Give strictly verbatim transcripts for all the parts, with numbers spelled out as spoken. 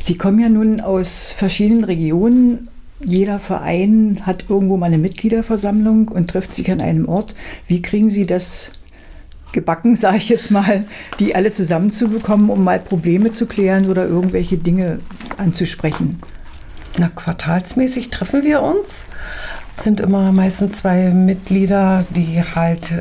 Sie kommen ja nun aus verschiedenen Regionen. Jeder Verein hat irgendwo mal eine Mitgliederversammlung und trifft sich an einem Ort. Wie kriegen Sie das gebacken, sage ich jetzt mal, die alle zusammenzubekommen, um mal Probleme zu klären oder irgendwelche Dinge anzusprechen? Na, quartalsmäßig treffen wir uns. Sind immer meistens zwei Mitglieder, die halt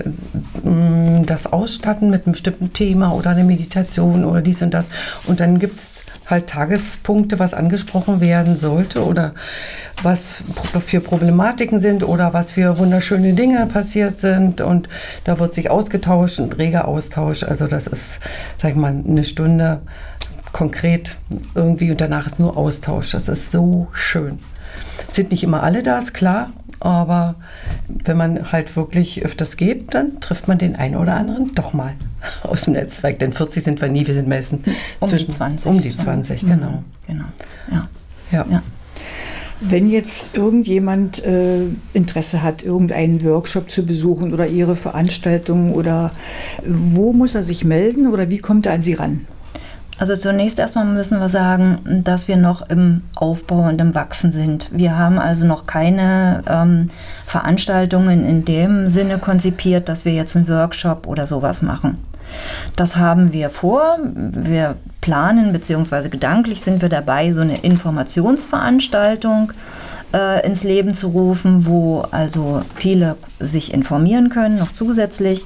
äh, das ausstatten mit einem bestimmten Thema oder eine Meditation oder dies und das. Und dann gibt es halt Tagespunkte, was angesprochen werden sollte oder was für Problematiken sind oder was für wunderschöne Dinge passiert sind. Und da wird sich ausgetauscht, ein reger Austausch. Also das ist, sag ich mal, eine Stunde konkret irgendwie und danach ist nur Austausch. Das ist so schön. Sind nicht immer alle da, ist klar. Aber wenn man halt wirklich öfters geht, dann trifft man den einen oder anderen doch mal aus dem Netzwerk. Denn vierzig sind wir nie, wir sind meistens um zwischen die zwanzig. Um die zwanzig, genau. Genau, ja. Ja. ja. Wenn jetzt irgendjemand äh, Interesse hat, irgendeinen Workshop zu besuchen oder Ihre Veranstaltung, oder wo muss er sich melden oder wie kommt er an Sie ran? Also zunächst erstmal müssen wir sagen, dass wir noch im Aufbau und im Wachsen sind. Wir haben also noch keine ähm, Veranstaltungen in dem Sinne konzipiert, dass wir jetzt einen Workshop oder sowas machen. Das haben wir vor. Wir planen, beziehungsweise gedanklich sind wir dabei, so eine Informationsveranstaltung äh, ins Leben zu rufen, wo also viele sich informieren können, noch zusätzlich.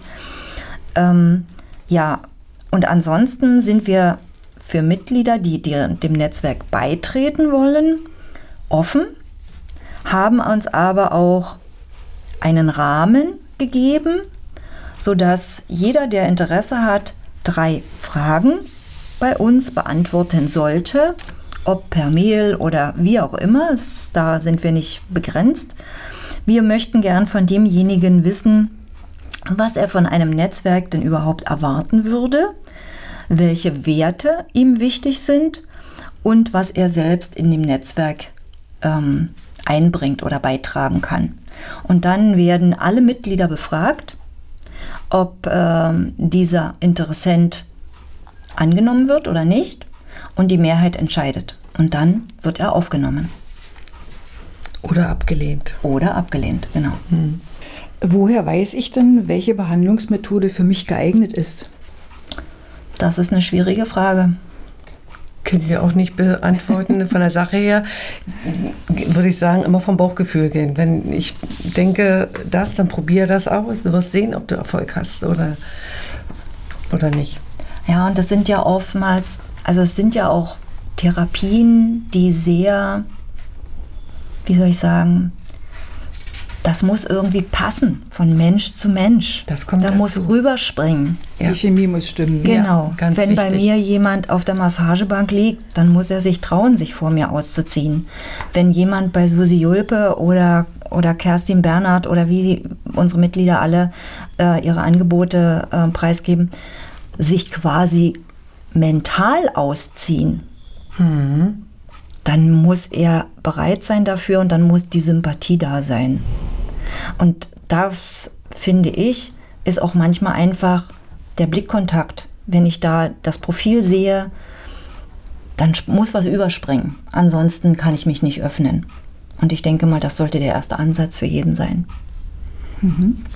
Ähm, ja, und ansonsten sind wir für Mitglieder, die, die dem Netzwerk beitreten wollen, offen, haben uns aber auch einen Rahmen gegeben, sodass jeder, der Interesse hat, drei Fragen bei uns beantworten sollte, ob per Mail oder wie auch immer, es, da sind wir nicht begrenzt. Wir möchten gern von demjenigen wissen, was er von einem Netzwerk denn überhaupt erwarten würde, welche Werte ihm wichtig sind und was er selbst in dem Netzwerk ähm, einbringt oder beitragen kann. Und dann werden alle Mitglieder befragt, ob ähm, dieser Interessent angenommen wird oder nicht, und die Mehrheit entscheidet. Und dann wird er aufgenommen. Oder abgelehnt. Oder abgelehnt, genau. Hm. Woher weiß ich denn, welche Behandlungsmethode für mich geeignet ist? Das ist eine schwierige Frage. Können wir auch nicht beantworten. Von der Sache her würde ich sagen, immer vom Bauchgefühl gehen. Wenn ich denke, das, dann probiere das aus. Du wirst sehen, ob du Erfolg hast oder, oder nicht. Ja, und das sind ja oftmals, also es sind ja auch Therapien, die sehr, wie soll ich sagen, das muss irgendwie passen, von Mensch zu Mensch. Das kommt da dazu. muss rüberspringen. Ja. Die Chemie muss stimmen. Genau. Ja, ganz Wenn wichtig. bei mir jemand auf der Massagebank liegt, dann muss er sich trauen, sich vor mir auszuziehen. Wenn jemand bei Susi Julpe oder, oder Kerstin Bernhard oder wie unsere Mitglieder alle äh, ihre Angebote äh, preisgeben, sich quasi mental ausziehen, Hm. dann muss er bereit sein dafür und dann muss die Sympathie da sein. Und das, finde ich, ist auch manchmal einfach der Blickkontakt. Wenn ich da das Profil sehe, dann muss was überspringen. Ansonsten kann ich mich nicht öffnen. Und ich denke mal, das sollte der erste Ansatz für jeden sein. Mhm.